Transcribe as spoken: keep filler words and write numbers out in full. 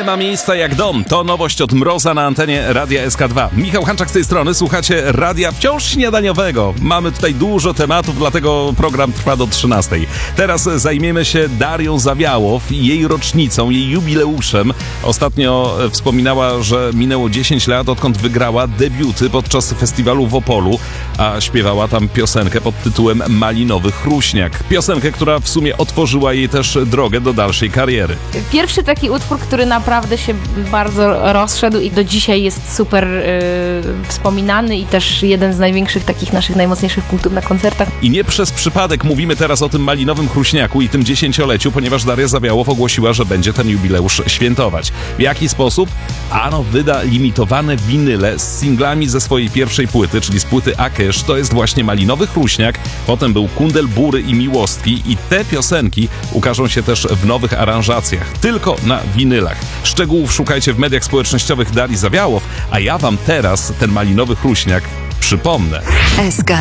ma miejsca jak dom. To nowość od Mroza na antenie Radia S K dwa. Michał Hanczak z tej strony, słuchacie radia wciąż śniadaniowego. Mamy tutaj dużo tematów, dlatego program trwa do trzynastej. Teraz zajmiemy się Darią Zawiałow i jej rocznicą, jej jubileuszem. Ostatnio wspominała, że minęło dziesięć lat, odkąd wygrała debiuty podczas festiwalu w Opolu, a śpiewała tam piosenkę pod tytułem Malinowy Chruśniak. Piosenkę, która w sumie otworzyła jej też drogę do dalszej kariery. Pierwszy taki utwór, który naprawdę się bardzo rozszedł i do dzisiaj jest super yy, wspominany i też jeden z największych takich naszych najmocniejszych punktów na koncertach. I nie przez przypadek mówimy teraz o tym Malinowym Chruśniaku i tym dziesięcioleciu, ponieważ Daria Zawiałow ogłosiła, że będzie ten jubileusz świętować. W jaki sposób? Ano wyda limitowane winyle z singlami ze swojej pierwszej płyty, czyli z płyty Akysz. To jest właśnie Malinowy Chruśniak, potem był Kundel Bury i Miłostki i te piosenki ukażą się też w nowych aranżacjach, tylko na winylach. Szczegółów szukajcie w mediach społecznościowych Darii Zawiałow, a ja wam teraz ten Malinowy Chruśniak przypomnę. S K